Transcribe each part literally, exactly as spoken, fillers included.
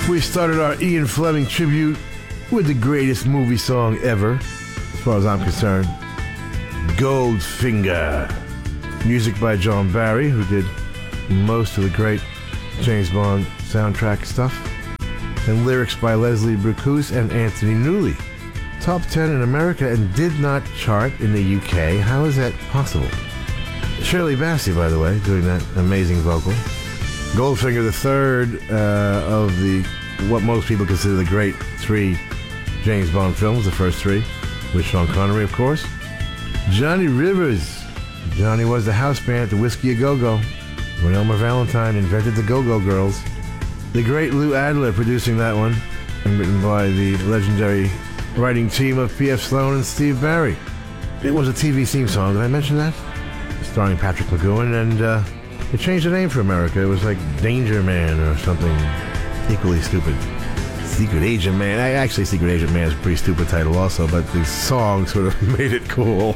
We started our Ian Fleming tribute with the greatest movie song ever, as far as I'm concerned, Goldfinger. Music by John Barry, who did most of the great James Bond soundtrack stuff, and lyrics by Leslie Bricusse and Anthony Newley. Top ten in America and did not chart in the U K. How is that possible? Shirley Bassey, by the way, doing that amazing vocal. Goldfinger, the third uh, of the what most people consider the great three James Bond films, the first three, with Sean Connery, of course. Johnny Rivers. Johnny was the house band at the Whiskey A Go-Go when Elmer Valentine invented the Go-Go Girls. The great Lou Adler producing that one, and written by the legendary writing team of P F Sloan and Steve Barry. It was a T V theme song. Did I mention that? Starring Patrick McGowan, and uh, it changed the name for America. It was like Danger Man or something equally stupid. Secret Agent Man. Actually, Secret Agent Man is a pretty stupid title also, but the song sort of made it cool.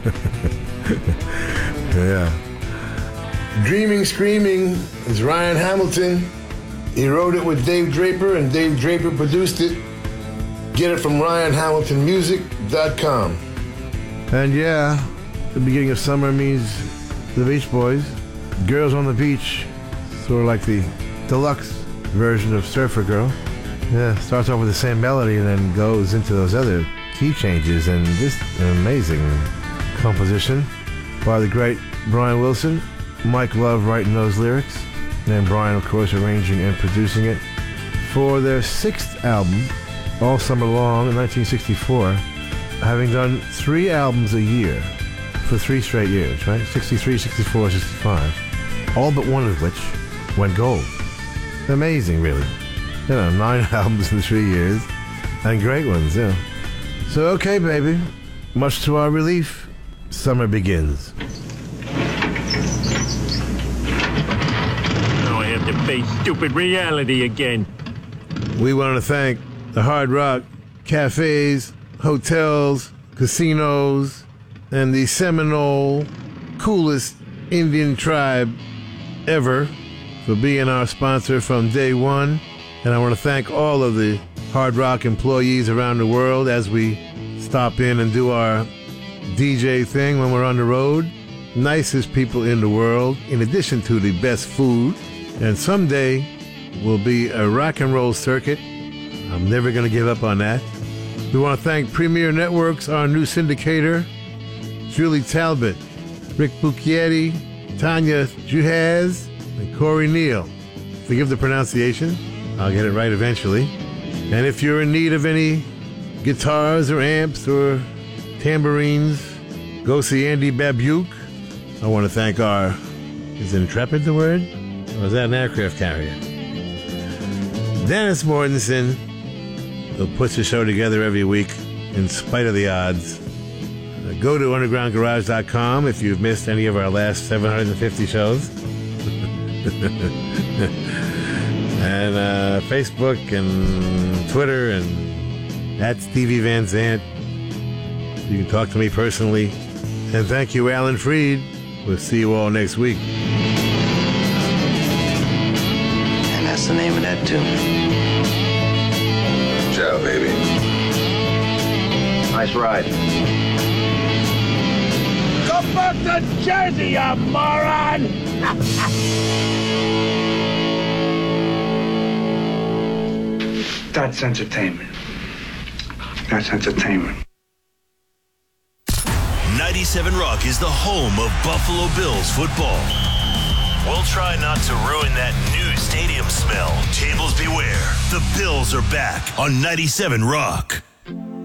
Yeah. Dreaming Screaming is Ryan Hamilton. He wrote it with Dave Draper, and Dave Draper produced it. Get it from ryan hamilton music dot com. And yeah, the beginning of summer means the Beach Boys. Girls on the Beach, sort of like the deluxe version of Surfer Girl. Yeah, starts off with the same melody and then goes into those other key changes, and this amazing composition by the great Brian Wilson. Mike Love writing those lyrics, and Brian, of course, arranging and producing it for their sixth album, All Summer Long, in nineteen sixty-four, having done three albums a year for three straight years, right? sixty-three, sixty-four, sixty-five, all but one of which went gold. Amazing, really. You know, nine albums in three years, and great ones, yeah. So, okay, baby, much to our relief, summer begins. Now I have to face stupid reality again. We want to thank the Hard Rock cafes, hotels, casinos, and the Seminole coolest Indian tribe ever for being our sponsor from day one. And I want to thank all of the Hard Rock employees around the world as we stop in and do our D J thing when we're on the road. Nicest people in the world, in addition to the best food. And someday will be a rock and roll circuit. I'm never going to give up on that. We want to thank Premier Networks, our new syndicator, Julie Talbot, Rick Bucchietti, Tanya Juhaz, and Corey Neal. Forgive the pronunciation. I'll get it right eventually. And if you're in need of any guitars or amps or tambourines, go see Andy Babiuk. I want to thank our, is Intrepid the word? Or is that an aircraft carrier? Dennis Mortensen, who puts the show together every week in spite of the odds. Uh, go to underground garage dot com if you've missed any of our last seven hundred fifty shows. And uh, Facebook and Twitter and at Stevie Van Zandt. You can talk to me personally. And thank you, Alan Freed. We'll see you all next week. And that's the name of that tune. Ciao, baby. Nice ride. Go back to Jersey, you moron! That's entertainment. That's entertainment. ninety-seven Rock is the home of Buffalo Bills football. We'll try not to ruin that new stadium smell. Tables beware. The Bills are back on ninety-seven Rock.